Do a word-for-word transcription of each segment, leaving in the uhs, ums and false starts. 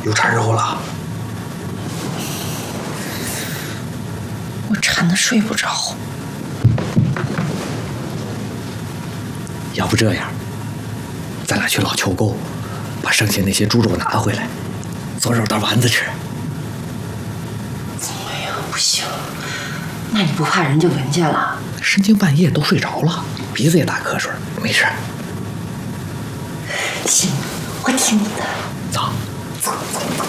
有馋肉了。 我馋得睡不着。 要不这样，咱俩去老球沟，把剩下那些猪肉拿回来，做肉当丸子吃。 哎呀，不行，那你不怕人家闻见了？ 深更半夜都睡着了，鼻子也打瞌睡，没事。 行，我听你的。 走， 走走走。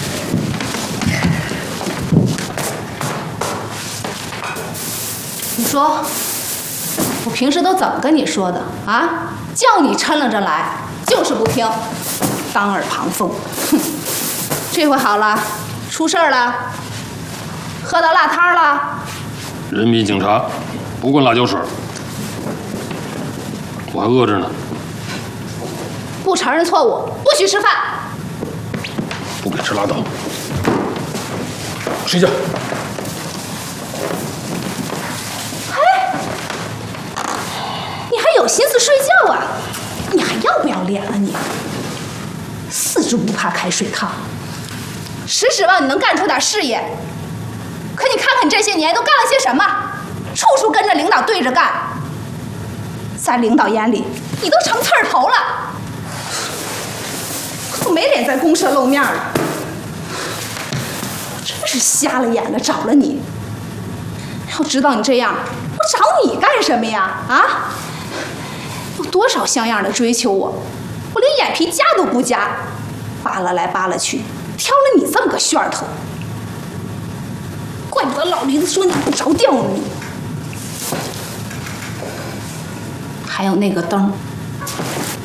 你说，我平时都怎么跟你说的啊？叫你抻了着来，就是不听，当耳旁风。哼，这回好了，出事儿了，喝到辣汤了。 人民警察，不灌辣椒水，我还饿着呢。 不承认错误，不许吃饭。 不给吃拉倒。睡觉。 你还有心思睡觉啊？你还要不要脸了你？死猪不怕开水烫，实指望你能干出点事业。可你看看你这些年都干了些什么？处处跟着领导对着干，在领导眼里，你都成刺儿头了，可没脸在公社露面了。我真是瞎了眼了，找了你。要知道你这样，我找你干什么呀？啊？有多少像样的追求我，我连眼皮夹都不夹，扒拉来扒拉去，挑了你这么个旋儿头。怪不得老驴子说你不着调呢你。还有那个灯。